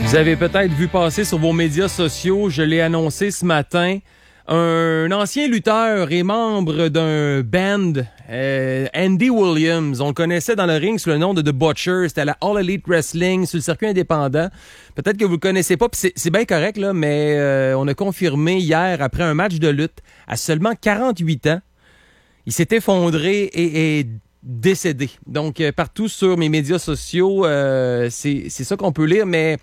Vous avez peut-être vu passer sur vos médias sociaux, je l'ai annoncé ce matin, un ancien lutteur et membre d'un band, Andy Williams. On le connaissait dans le ring sous le nom de The Butcher. C'était à la All Elite Wrestling sur le circuit indépendant. Peut-être que vous le connaissez pas, puis c'est bien correct, là, mais on a confirmé hier, après un match de lutte, à seulement 48 ans, il s'est effondré et est décédé. Donc, partout sur mes médias sociaux, c'est ça qu'on peut lire, mais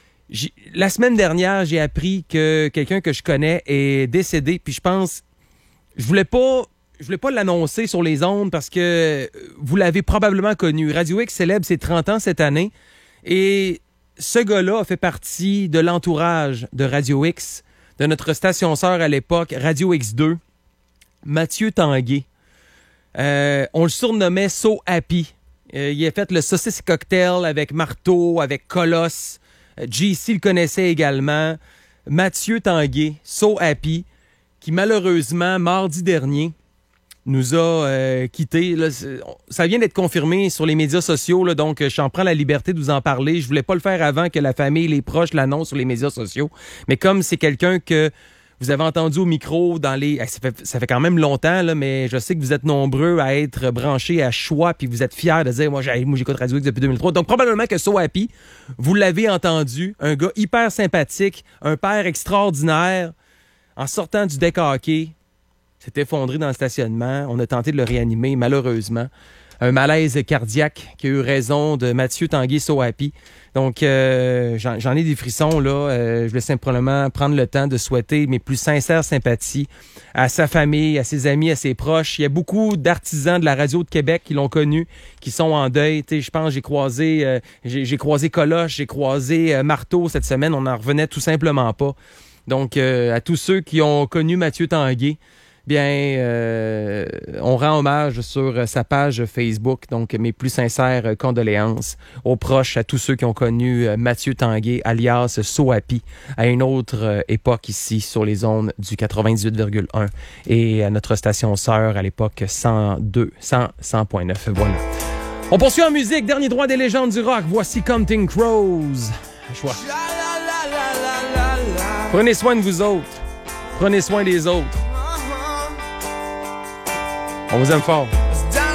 la semaine dernière, j'ai appris que quelqu'un que je connais est décédé, puis je pense, je voulais pas l'annoncer sur les ondes parce que vous l'avez probablement connu. Radio X célèbre ses 30 ans cette année, et ce gars-là a fait partie de l'entourage de Radio X, de notre station sœur à l'époque, Radio X2, Mathieu Tanguay. On le surnommait So Happy. Il a fait le saucisse cocktail avec Marteau, avec Colosse. JC le connaissait également. Mathieu Tanguay, So Happy, qui malheureusement, mardi dernier, nous a quittés. Là, ça vient d'être confirmé sur les médias sociaux, là, donc j'en prends la liberté de vous en parler. Je voulais pas le faire avant que la famille et les proches l'annoncent sur les médias sociaux. Mais comme c'est quelqu'un que vous avez entendu au micro dans les... Ça fait quand même longtemps, là, mais je sais que vous êtes nombreux à être branchés à choix, puis vous êtes fiers de dire, moi j'écoute Radio X depuis 2003. Donc probablement que So Happy, vous l'avez entendu, un gars hyper sympathique, un père extraordinaire, en sortant du deck hockey, s'est effondré dans le stationnement. On a tenté de le réanimer, malheureusement. Un malaise cardiaque qui a eu raison de Mathieu Tanguay, So Happy. Donc, j'en ai des frissons, là. Je voulais simplement prendre le temps de souhaiter mes plus sincères sympathies à sa famille, à ses amis, à ses proches. Il y a beaucoup d'artisans de la radio de Québec qui l'ont connu, qui sont en deuil. Tu sais, je pense, j'ai croisé Coloche, j'ai croisé Marteau cette semaine. On n'en revenait tout simplement pas. Donc, à tous ceux qui ont connu Mathieu Tanguay, bien, on rend hommage sur sa page Facebook. Donc, mes plus sincères condoléances aux proches, à tous ceux qui ont connu Mathieu Tanguay, alias So Happy, à une autre époque ici, sur les ondes du 98,1 et à notre station sœur à l'époque 100.9. Voilà. On poursuit en musique. Dernier droit des légendes du rock. Voici Counting Crows. Choix. Prenez soin de vous autres. Prenez soin des autres. On vous aime fort.